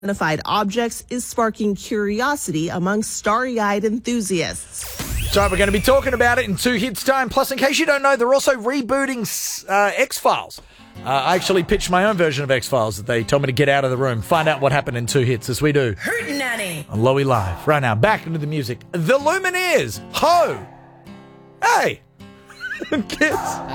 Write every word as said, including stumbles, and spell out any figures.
unidentified objects is sparking curiosity among starry-eyed enthusiasts. So we're going to be talking about it in two hits time. Plus, in case you don't know, they're also rebooting uh, X-Files. Uh, I actually pitched my own version of X-Files that they told me to get out of the room. Find out what happened in two hits as we do. Hootenanny. On Lowy Live. Right now, back into the music. The Lumineers. Ho! Hey! Kids.